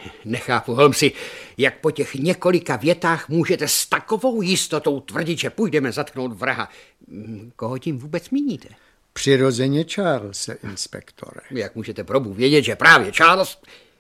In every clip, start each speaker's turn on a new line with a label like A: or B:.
A: Nechápu, Holmesi, jak po těch několika větách můžete s takovou jistotou tvrdit, že půjdeme zatknout vraha. Koho tím vůbec míníte?
B: Přirozeně Charlese, inspektore.
A: Jak můžete probu vědět, že právě Charles...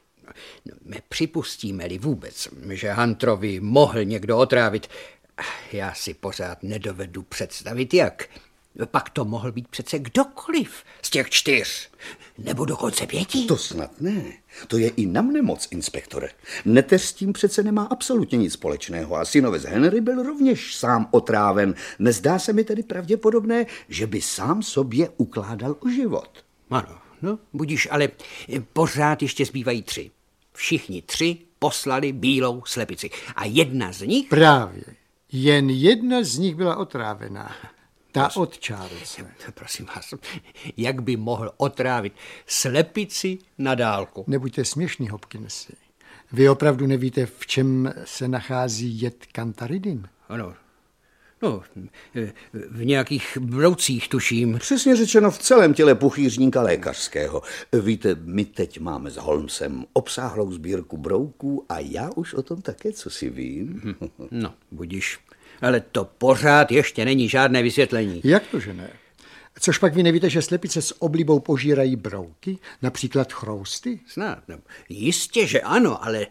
A: Připustíme-li vůbec, že Hunterovi mohl někdo otrávit, já si pořád nedovedu představit, jak. Pak to mohl být přece kdokoliv z těch 4, nebo dokonce 5.
C: To snad ne. To je i na mne moc, inspektore. Neteř s tím přece nemá absolutně nic společného a synovec Henry byl rovněž sám otráven. Nezdá se mi tedy pravděpodobné, že by sám sobě ukládal o život.
A: Ano, no, budíš, ale pořád ještě zbývají 3. Všichni 3 poslali bílou slepici. A jedna z nich...
B: Právě. Jen jedna z nich byla otrávená. Ta od Charlese.
A: Prosím vás, jak by mohl otrávit slepici na dálku?
B: Nebuďte směšný, Hopkinsi. Vy opravdu nevíte, v čem se nachází jed kantaridin?
A: Ano. No, v nějakých broucích, tuším.
C: Přesně řečeno v celém těle puchýřníka lékařského. Víte, my teď máme s Holmesem obsáhlou sbírku brouků a já už o tom také cosi vím.
A: No, budíš. Ale to pořád ještě není žádné vysvětlení.
B: Jak to, že ne? Což pak vy nevíte, že slepice s oblibou požírají brouky? Například chrousty?
A: Snad, no, jistě, že ano, ale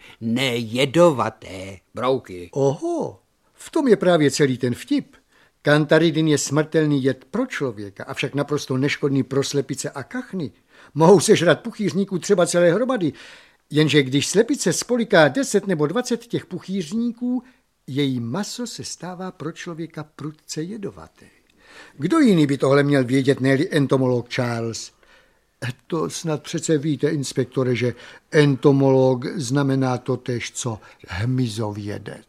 A: nejedovaté brouky.
B: Oho, v tom je právě celý ten vtip. Kantaridin je smrtelný jed pro člověka, avšak naprosto neškodný pro slepice a kachny. Mohou sežrat puchýřníků třeba celé hromady, jenže když slepice spoliká 10 nebo 20 těch puchýřníků, její maso se stává pro člověka prudce jedovaté. Kdo jiný by tohle měl vědět, ne-li entomolog Charles? To snad přece víte, inspektore, že entomolog znamená totéž, co hmyzovědec.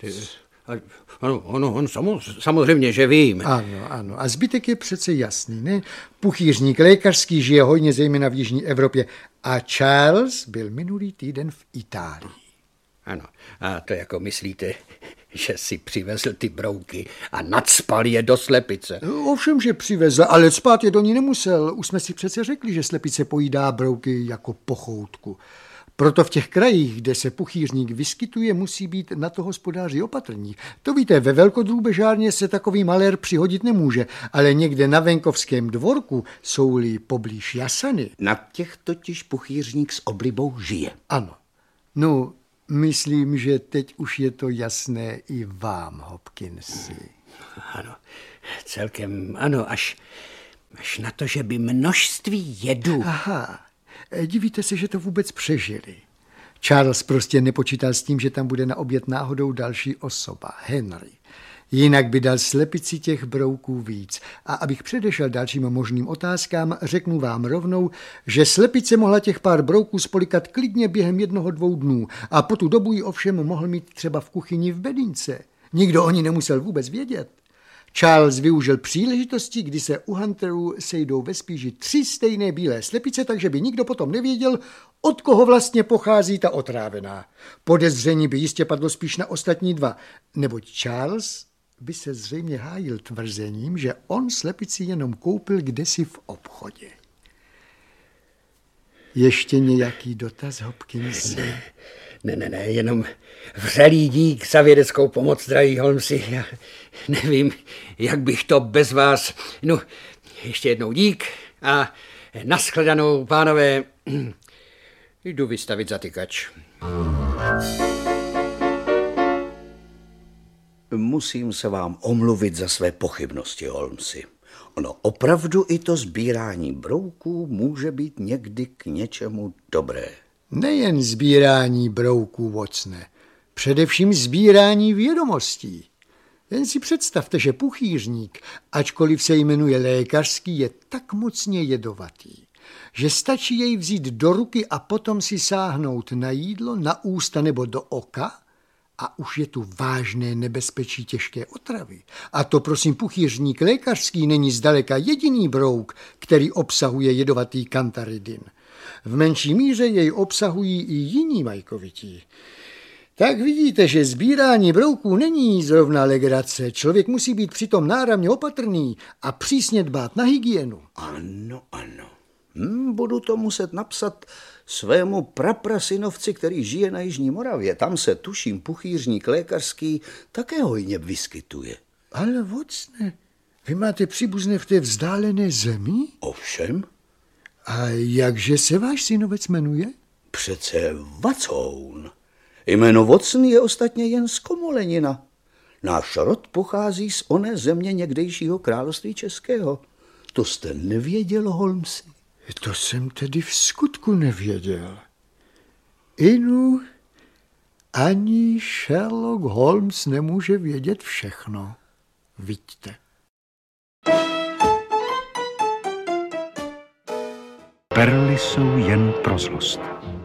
A: Ano, samozřejmě, že vím.
B: Ano. A zbytek je přece jasný, ne? Puchýřník lékařský žije hojně zejména v jižní Evropě a Charles byl minulý týden v Itálii.
A: Ano, a to jako myslíte, že si přivezl ty brouky a nacpal je do slepice?
B: Ovšem, že přivezl, ale cpát je do ní nemusel. Už jsme si přece řekli, že slepice pojídá brouky jako pochoutku. Proto v těch krajích, kde se puchýřník vyskytuje, musí být na to hospodáři opatrní. To víte, ve velkodrůbežárně se takový malér přihodit nemůže, ale někde na venkovském dvorku jsou-li poblíž jasany.
C: Na těch totiž puchýřník s oblibou žije.
B: Ano. No, myslím, že teď už je to jasné i vám, Hopkinsi.
A: Ano, celkem ano, až na to, že by množství jedu...
B: Aha, divíte se, že to vůbec přežili. Charles prostě nepočítal s tím, že tam bude na oběd náhodou další osoba, Henry. Jinak by dal slepici těch brouků víc. A abych předešel dalším možným otázkám, řeknu vám rovnou, že slepice mohla těch pár brouků spolikat klidně během 1-2 dnů a po tu dobu ji ovšem mohl mít třeba v kuchyni v bedince. Nikdo o ní nemusel vůbec vědět. Charles využil příležitosti, kdy se u Hunterů sejdou ve spíži 3 stejné bílé slepice, takže by nikdo potom nevěděl, od koho vlastně pochází ta otrávená. Podezření by jistě padlo spíš na ostatní 2, neboť Charles by se zřejmě hájil tvrzením, že on slepici jenom koupil kdesi v obchodě. Ještě nějaký dotaz, Hopkins?
A: Ne, jenom vřelý dík za vědeckou pomoc, drahý Holmesi. Já nevím, jak bych to bez vás... No, ještě jednou dík a nashledanou, pánové. Jdu vystavit zatykač.
C: Musím se vám omluvit za své pochybnosti, Holmesi. Ono opravdu i to sbírání brouků může být někdy k něčemu dobré.
B: Nejen sbírání brouků, Watsone, především sbírání vědomostí. Jen si představte, že puchýřník, ačkoliv se jmenuje lékařský, je tak mocně jedovatý, že stačí jej vzít do ruky a potom si sáhnout na jídlo, na ústa nebo do oka a už je tu vážné nebezpečí těžké otravy. A to, prosím, puchýřník lékařský není zdaleka jediný brouk, který obsahuje jedovatý kantaridin. V menší míře jej obsahují i jiní majkovití. Tak vidíte, že sbírání brouků není zrovna legrace. Člověk musí být přitom náramně opatrný a přísně dbát na hygienu.
C: Ano. Budu to muset napsat svému praprasynovci, který žije na Jižní Moravě. Tam se, tuším, puchýřník lékařský také hojně vyskytuje.
B: Ale vocne, vy máte příbuzné v té vzdálené zemi?
C: Ovšem.
B: A jakže se váš synovec jmenuje?
C: Přece Vacoun. Jméno Vocn je ostatně jen z Komolenina. Náš rod pochází z oné země někdejšího království českého. To jste nevěděl, Holmesi?
B: To jsem tedy v skutku nevěděl. Inu, ani Sherlock Holmes nemůže vědět všechno. Vidíte.
D: Perly jsou jen pro zlost.